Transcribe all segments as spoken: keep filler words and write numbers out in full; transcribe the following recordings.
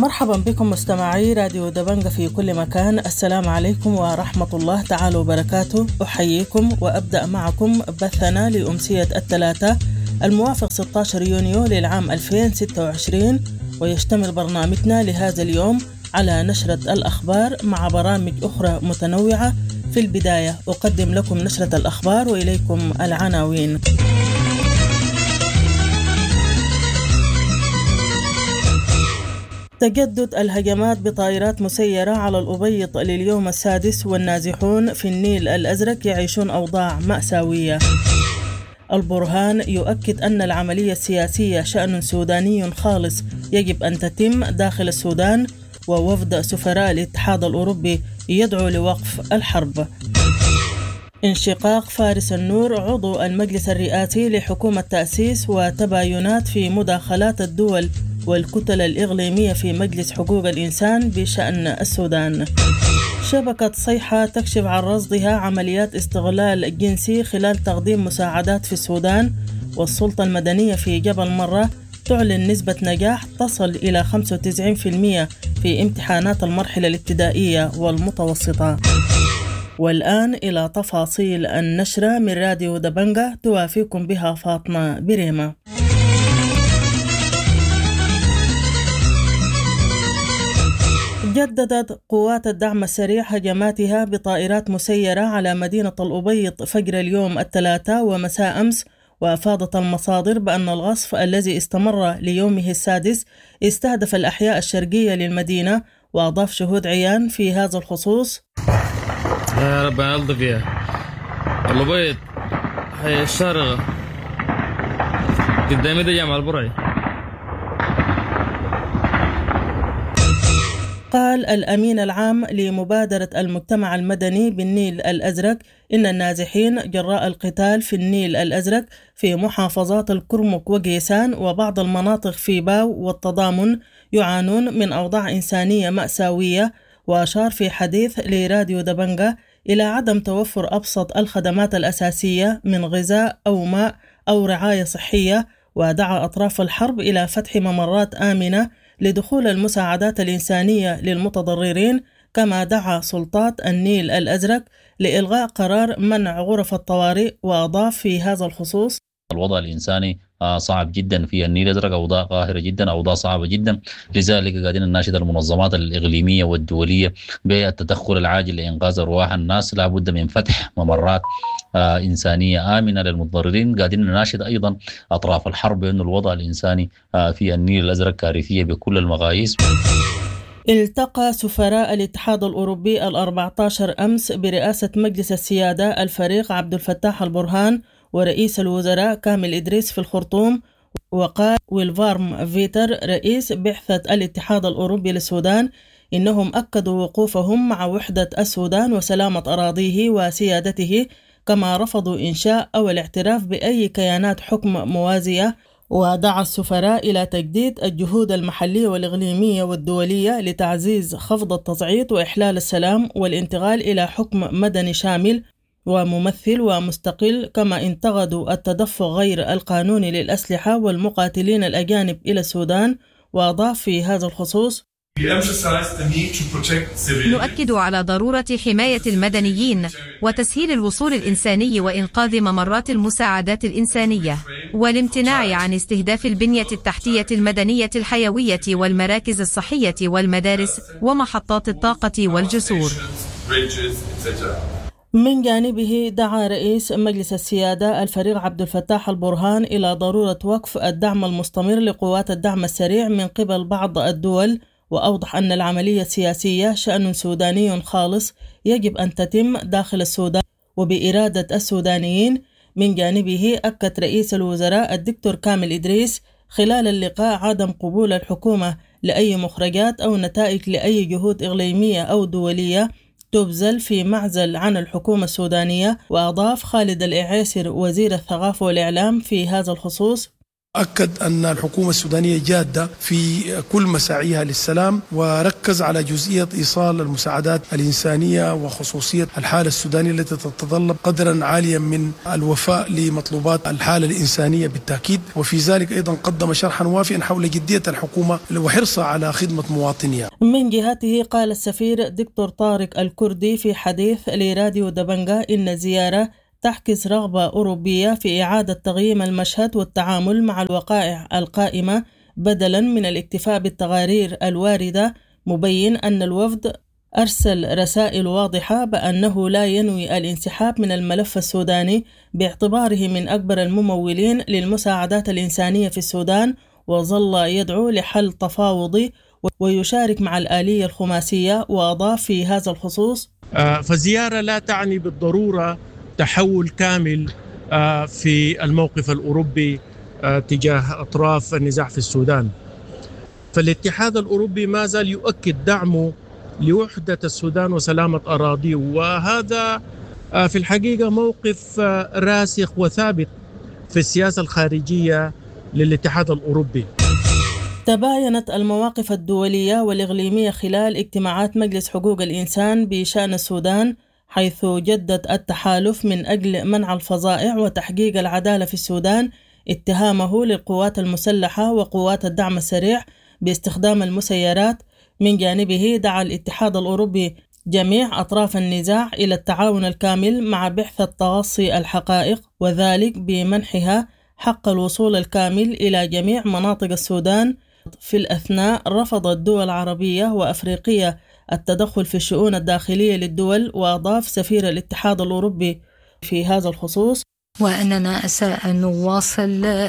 مرحبا بكم مستمعي راديو دبنجة في كل مكان. السلام عليكم ورحمة الله تعالى وبركاته. أحييكم وأبدأ معكم بثنا لأمسية الثلاثاء الموافق ستة عشر يونيو للعام ألفين وستة وعشرين، ويشتمل برنامجنا لهذا اليوم على نشرة الأخبار مع برامج أخرى متنوعة. في البداية أقدم لكم نشرة الأخبار وإليكم العناوين. تجدد الهجمات بطائرات مسيرة على الأبيض لليوم السادس، والنازحون في النيل الأزرق يعيشون أوضاع مأساوية. البرهان يؤكد أن العملية السياسية شأن سوداني خالص يجب أن تتم داخل السودان، ووفد سفراء الاتحاد الأوروبي يدعو لوقف الحرب. انشقاق فارس النور عضو المجلس الرئاسي لحكومة تأسيس وتباينات في مداخلات الدول والكتل الإقليمية في مجلس حقوق الإنسان بشأن السودان. شبكة صيحة تكشف عن رصدها عمليات استغلال جنسي خلال تقديم مساعدات في السودان، والسلطة المدنية في جبل مرة تعلن نسبة نجاح تصل إلى خمسة وتسعين بالمئة في امتحانات المرحلة الابتدائية والمتوسطة. والآن إلى تفاصيل النشرة من راديو دبنجة، توافيكم بها فاطمة بريمة. جددت قوات الدعم السريع هجماتها بطائرات مسيرة على مدينة الأبيض فجر اليوم الثلاثاء ومساء أمس، وأفادت المصادر بأن الغصف الذي استمر ليومه السادس استهدف الأحياء الشرقية للمدينة. وأضاف شهود عيان في هذا الخصوص: يا رب يلطف فيها الأبيض هي الشارقة قدامي ده جامع البرعي. قال الأمين العام لمبادرة المجتمع المدني بالنيل الأزرق إن النازحين جراء القتال في النيل الأزرق في محافظات الكرمك وجيسان وبعض المناطق في باو والتضامن يعانون من أوضاع إنسانية مأساوية. وأشار في حديث لراديو دبنجة إلى عدم توفر أبسط الخدمات الأساسية من غذاء أو ماء أو رعاية صحية، ودعا أطراف الحرب إلى فتح ممرات آمنة لدخول المساعدات الإنسانية للمتضررين، كما دعا سلطات النيل الأزرق لإلغاء قرار منع غرف الطوارئ. وأضاف في هذا الخصوص: الوضع الإنساني صعب جدا في النيل الأزرق، أوضاع قاهرة جدا، أوضاع صعبة جدا. لذلك قاعدين نناشد المنظمات الإقليمية والدولية بالتدخل العاجل لإنقاذ أرواح الناس. لابد من فتح ممرات إنسانية آمنة للمتضررين. قاعدين نناشد أيضا أطراف الحرب بأن الوضع الإنساني في النيل الأزرق كارثية بكل المقاييس. التقى سفراء الاتحاد الأوروبي الأربعة عشر أمس برئاسة مجلس السيادة الفريق عبد الفتاح البرهان ورئيس الوزراء كامل إدريس في الخرطوم. وقال ويلفارم فيتر رئيس بعثة الاتحاد الأوروبي للسودان إنهم أكدوا وقوفهم مع وحدة السودان وسلامة أراضيه وسيادته، كما رفضوا إنشاء أو الاعتراف بأي كيانات حكم موازية. ودعا السفراء إلى تجديد الجهود المحلية والإقليمية والدولية لتعزيز خفض التصعيد وإحلال السلام والانتقال إلى حكم مدني شامل وممثل ومستقل، كما انتقدوا التدفق غير القانوني للأسلحة والمقاتلين الأجانب إلى السودان. وأضاف في هذا الخصوص: نؤكد على ضرورة حماية المدنيين وتسهيل الوصول الإنساني وإنقاذ ممرات المساعدات الإنسانية، والامتناع عن استهداف البنية التحتية المدنية الحيوية والمراكز الصحية والمدارس ومحطات الطاقة والجسور. من جانبه دعا رئيس مجلس السيادة الفريق عبد الفتاح البرهان إلى ضرورة وقف الدعم المستمر لقوات الدعم السريع من قبل بعض الدول، وأوضح أن العملية السياسية شأن سوداني خالص يجب أن تتم داخل السودان وبإرادة السودانيين. من جانبه أكد رئيس الوزراء الدكتور كامل إدريس خلال اللقاء عدم قبول الحكومة لأي مخرجات أو نتائج لأي جهود إقليمية أو دولية تبذل في معزل عن الحكومة السودانية. وأضاف خالد الإعيسر وزير الثقافة والإعلام في هذا الخصوص: أكد أن الحكومة السودانية جادة في كل مساعيها للسلام، وركز على جزئية إيصال المساعدات الإنسانية وخصوصية الحالة السودانية التي تتطلب قدرا عاليا من الوفاء لمطلوبات الحالة الإنسانية بالتأكيد. وفي ذلك أيضا قدم شرحا وافيا حول جدية الحكومة وحرصها على خدمة مواطنيها. من جهته قال السفير دكتور طارق الكردي في حديث لراديو دبنجة إن زيارة تعكس رغبة أوروبية في إعادة تقييم المشهد والتعامل مع الوقائع القائمة بدلا من الاكتفاء بالتقارير الواردة، مبين أن الوفد أرسل رسائل واضحة بأنه لا ينوي الانسحاب من الملف السوداني باعتباره من أكبر الممولين للمساعدات الإنسانية في السودان، وظل يدعو لحل تفاوضي ويشارك مع الآلية الخماسية. وأضاف في هذا الخصوص: فزيارة لا تعني بالضرورة تحول كامل في الموقف الأوروبي تجاه أطراف النزاع في السودان، فالاتحاد الأوروبي ما زال يؤكد دعمه لوحدة السودان وسلامة أراضيه، وهذا في الحقيقة موقف راسخ وثابت في السياسة الخارجية للاتحاد الأوروبي. تباينت المواقف الدولية والإقليمية خلال اجتماعات مجلس حقوق الإنسان بشأن السودان، حيث جدد التحالف من أجل منع الفظائع وتحقيق العدالة في السودان اتهامه للقوات المسلحة وقوات الدعم السريع باستخدام المسيرات. من جانبه دعا الاتحاد الأوروبي جميع أطراف النزاع إلى التعاون الكامل مع بعثة تغصي الحقائق، وذلك بمنحها حق الوصول الكامل إلى جميع مناطق السودان. في الأثناء رفضت دول عربية وأفريقية التدخل في الشؤون الداخلية للدول. وأضاف سفير الاتحاد الأوروبي في هذا الخصوص: وأننا سنواصل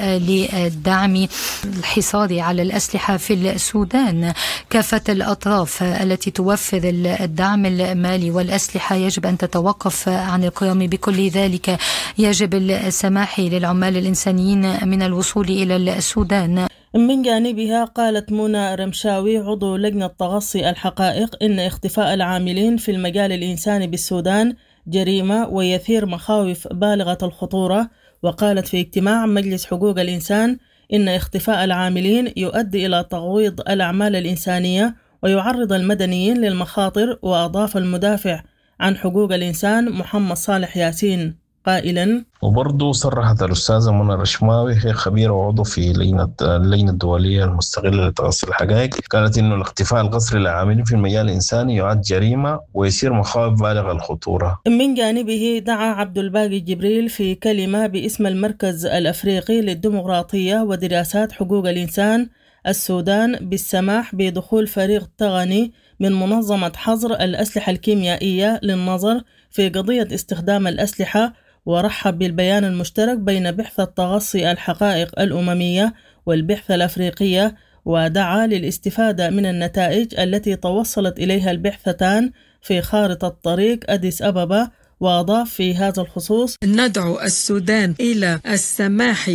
لدعم الحصار على الأسلحة في السودان. كافة الأطراف التي توفر الدعم المالي والأسلحة يجب أن تتوقف عن القيام بكل ذلك. يجب السماح للعمال الإنسانيين من الوصول إلى السودان. من جانبها قالت منى رمشاوي عضو لجنة تغصي الحقائق إن اختفاء العاملين في المجال الإنساني بالسودان جريمة ويثير مخاوف بالغة الخطورة. وقالت في اجتماع مجلس حقوق الإنسان إن اختفاء العاملين يؤدي إلى تغويض الأعمال الإنسانية ويعرض المدنيين للمخاطر. وأضاف المدافع عن حقوق الإنسان محمد صالح ياسين قائلا: وبرضه صرحت الأستاذة منى رشماوي، هي خبيرة وعضو في لجنة اللجنة الدولية المستقلة لتغصي الحقائق، قالت إنه الاختفاء القسري للعاملين في المجال الإنساني يعد جريمة ويصير مخاوف بالغ الخطورة. من جانبه دعا عبد الباقي جبريل في كلمة باسم المركز الأفريقي للديمقراطية ودراسات حقوق الإنسان السودان بالسماح بدخول فريق تغني من منظمة حظر الأسلحة الكيميائية للنظر في قضية استخدام الأسلحة، ورحب بالبيان المشترك بين بعثة تغصي الحقائق الأممية والبعثة الأفريقية، ودعا للاستفادة من النتائج التي توصلت إليها البعثتان في خارطة طريق أديس أبابا. وأضاف في هذا الخصوص: ندعو السودان إلى السماح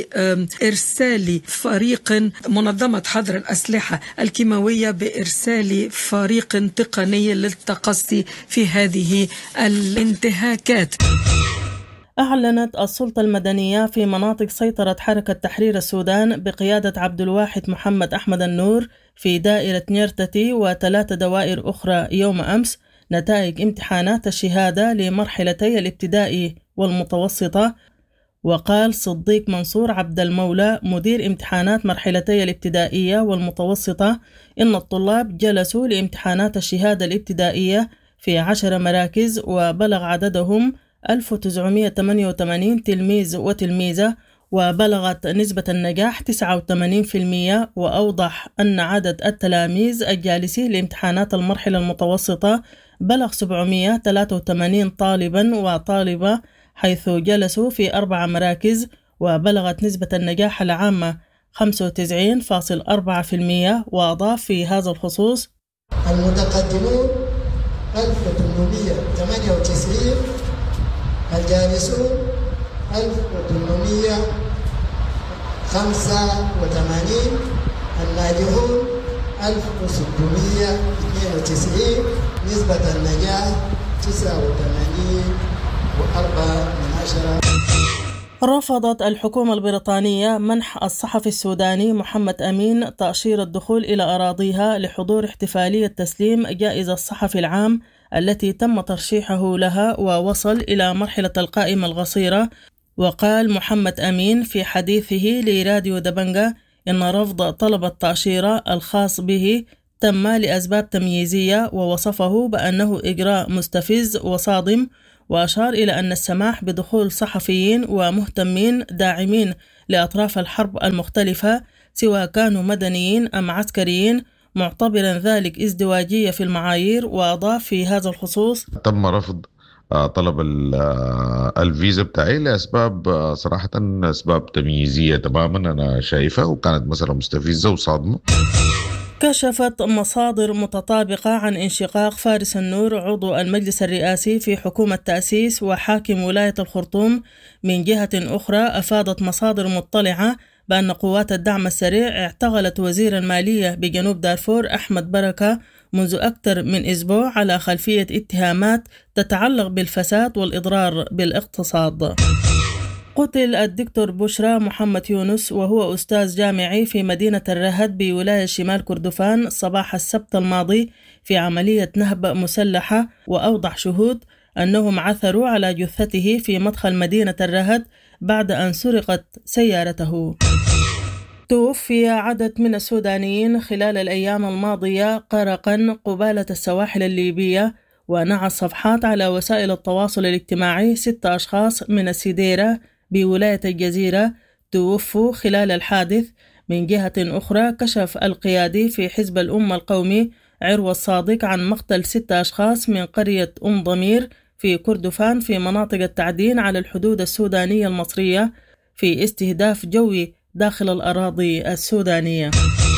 بإرسال فريق منظمة حظر الأسلحة الكيماوية بإرسال فريق تقني للتقصي في هذه الانتهاكات. أعلنت السلطة المدنية في مناطق سيطرة حركة تحرير السودان بقيادة عبد الواحد محمد أحمد النور في دائرة نيرتتي وثلاث دوائر أخرى يوم أمس نتائج امتحانات الشهادة لمرحلتي الابتدائي والمتوسطة. وقال صديق منصور عبد المولى مدير امتحانات مرحلتي الابتدائية والمتوسطة إن الطلاب جلسوا لامتحانات الشهادة الابتدائية في عشر مراكز، وبلغ عددهم ألف وتسعمائة وثمانية وثمانين تلميذ وتلميذة، وبلغت نسبة النجاح تسعة وثمانين بالمئة. وأوضح أن عدد التلاميذ الجالسين لامتحانات المرحلة المتوسطة بلغ سبعمائة وثلاثة وثمانين طالبا وطالبة، حيث جلسوا في أربع مراكز، وبلغت نسبة النجاح العامة خمسة وتسعين فاصلة أربعة بالمئة. وأضاف في هذا الخصوص: المتقدمون ألف وثمانمائة وثمانية وتسعين، الجالسون ألف وثمانمائة وخمسة وثمانين، الناجحون ألف وستمائة واثنين وتسعين، نسبة النجاح تسعة وثمانين وأربعة من عشرة. رفضت الحكومة البريطانية منح الصحفي السوداني محمد أمين تأشيرة الدخول إلى أراضيها لحضور احتفالية تسليم جائزة الصحفي العام التي تم ترشيحه لها ووصل إلى مرحلة القائمة القصيرة. وقال محمد أمين في حديثه لراديو دبنجة إن رفض طلب التأشيرة الخاص به تم لأسباب تمييزية، ووصفه بأنه إجراء مستفز وصادم، وأشار إلى أن السماح بدخول صحفيين ومهتمين داعمين لأطراف الحرب المختلفة سواء كانوا مدنيين أم عسكريين، معتبرا ذلك ازدواجية في المعايير. وأضاف في هذا الخصوص: تم رفض طلب الفيزا بتاعي لأسباب صراحة أسباب تمييزية تماما أنا شايفها، وكانت مسألة مستفزة وصادمة. كشفت مصادر متطابقة عن انشقاق فارس النور عضو المجلس الرئاسي في حكومة تأسيس وحاكم ولاية الخرطوم. من جهة أخرى أفادت مصادر مطلعة بأن قوات الدعم السريع اعتقلت وزير المالية بجنوب دارفور أحمد بركة منذ أكثر من أسبوع على خلفية اتهامات تتعلق بالفساد والإضرار بالاقتصاد. قتل الدكتور بشرى محمد يونس وهو أستاذ جامعي في مدينة الرهد بولاية شمال كردفان صباح السبت الماضي في عملية نهب مسلحة، وأوضح شهود أنهم عثروا على جثته في مدخل مدينة الرهد بعد أن سرقت سيارته. توفي عدد من السودانيين خلال الأيام الماضية غرقا قبالة السواحل الليبية، ونعى الصفحات على وسائل التواصل الاجتماعي ستة أشخاص من السديرة بولاية الجزيرة توفوا خلال الحادث. من جهة أخرى كشف القيادي في حزب الأمة القومي عروة الصادق عن مقتل ستة أشخاص من قرية أم ضمير في كردفان في مناطق التعدين على الحدود السودانية المصرية في استهداف جوي داخل الأراضي السودانية.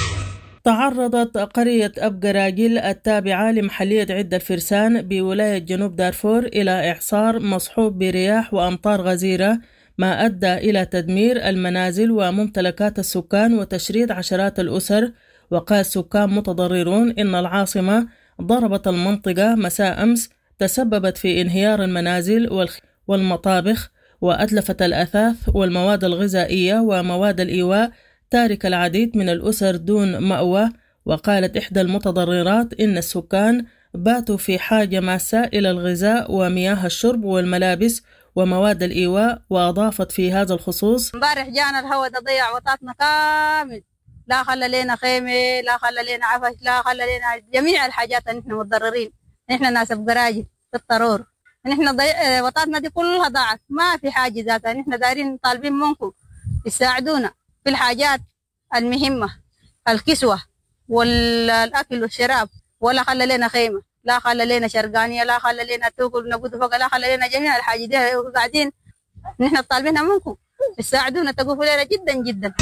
تعرضت قرية أبقراجيل التابعة لمحلية عدة الفرسان بولاية جنوب دارفور إلى إعصار مصحوب برياح وأمطار غزيرة، ما أدى إلى تدمير المنازل وممتلكات السكان وتشريد عشرات الأسر. وقال سكان متضررون إن العاصمة ضربت المنطقة مساء أمس تسببت في انهيار المنازل والمطابخ، وأتلفت الأثاث والمواد الغذائية ومواد الإيواء، تارك العديد من الأسر دون مأوى. وقالت إحدى المتضررات إن السكان باتوا في حاجة ماسة إلى الغذاء ومياه الشرب والملابس ومواد الإيواء. وأضافت في هذا الخصوص: امبارح جانا الهواء تضيع وطاتنا كامل، لا خلى لنا خيمة، لا خلى لنا عفش، لا خلى لنا جميع الحاجات اللي نحن متضررين. نحن ناس بقراجل في الطرور، نحن ضي... وطاتنا دي كلها ضاعت، ما في حاجة ذاتها. نحن دايرين طالبين منكم يساعدونا في الحاجات المهمة، الكسوة والأكل والشراب، ولا خلى لنا خيمة، لا خلى لنا شرقانية، لا خلى لنا توكل نقود فوق، لا خلى لنا جميع الحاجات دي. قاعدين نحن طالبينها منكم يساعدونا، تقوفوا لنا جدا جدا.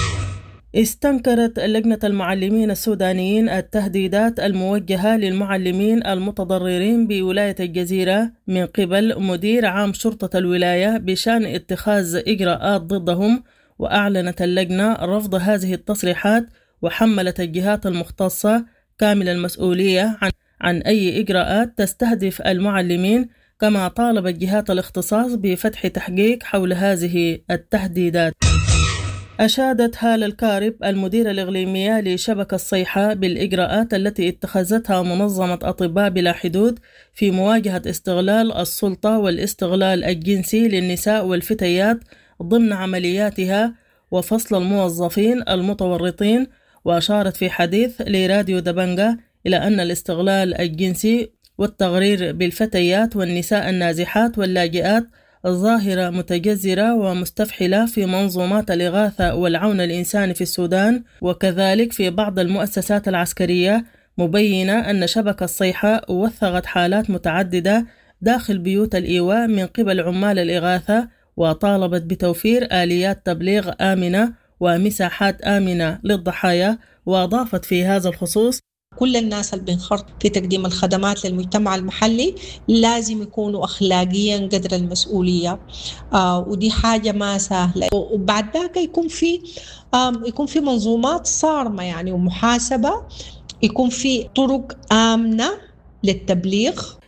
استنكرت لجنة المعلمين السودانيين التهديدات الموجهة للمعلمين المتضررين بولاية الجزيرة من قبل مدير عام شرطة الولاية بشأن اتخاذ إجراءات ضدهم. وأعلنت اللجنة رفض هذه التصريحات، وحملت الجهات المختصة كامل المسؤولية عن, عن أي إجراءات تستهدف المعلمين، كما طالبت جهات الاختصاص بفتح تحقيق حول هذه التهديدات. أشادت هالة الكارب المديرة الإقليمية لشبكة الصيحة بالإجراءات التي اتخذتها منظمة أطباء بلا حدود في مواجهة استغلال السلطة والاستغلال الجنسي للنساء والفتيات ضمن عملياتها وفصل الموظفين المتورطين. وأشارت في حديث لراديو دبنجة إلى أن الاستغلال الجنسي والتغرير بالفتيات والنساء النازحات واللاجئات ظاهرة متجذرة ومستفحلة في منظومات الإغاثة والعون الإنساني في السودان، وكذلك في بعض المؤسسات العسكرية، مبينة أن شبكة الصيحة وثقت حالات متعددة داخل بيوت الإيواء من قبل عمال الإغاثة، وطالبت بتوفير آليات تبليغ آمنة ومساحات آمنة للضحايا. وأضافت في هذا الخصوص: كل الناس اللي بينخرط في تقديم الخدمات للمجتمع المحلي لازم يكونوا أخلاقيا قدر المسؤولية، آه ودي حاجة ما سهلة. وبعد ذاك يكون في آه يكون في منظومات صارمة يعني ومحاسبة، يكون في طرق آمنة للتبليغ.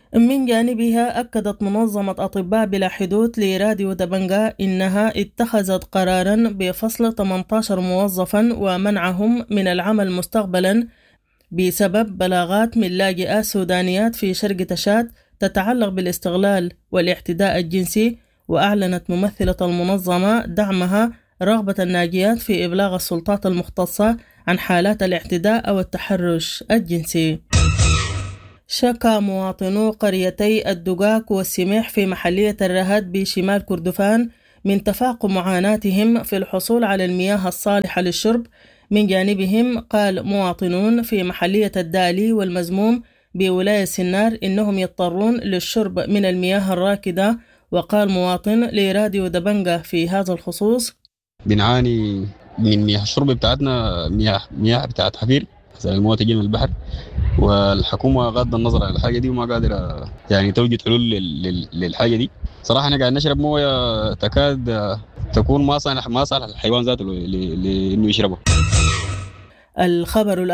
من جانبها أكدت منظمة أطباء بلا حدود لراديو دبنجا إنها اتخذت قراراً بفصل ثمانية عشر موظفاً ومنعهم من العمل مستقبلاً بسبب بلاغات من لاجئات سودانيات في شرق تشاد تتعلق بالاستغلال والاعتداء الجنسي. وأعلنت ممثلة المنظمة دعمها رغبة الناجيات في إبلاغ السلطات المختصة عن حالات الاعتداء أو التحرش الجنسي. شكى مواطنو قريتي الدقاق والسميح في محلية الرهد بشمال كردفان من تفاقم معاناتهم في الحصول على المياه الصالحة للشرب. من جانبهم قال مواطنون في محلية الدالي والمزموم بولاية سنار إنهم يضطرون للشرب من المياه الراكدة. وقال مواطن لراديو دبنجا في هذا الخصوص: بنعاني من مياه الشرب بتاعتنا، مياه مياه بتاعت حفير زي المويه تجي من البحر، والحكومة غاضة النظر على الحاجة دي وما قادرة يعني توجد حلول للحاجة دي. صراحة أنا قاعد نشرب مويه تكاد تكون ما صالح ما صالح الحيوان ذاته لأنه يشربه. الخبر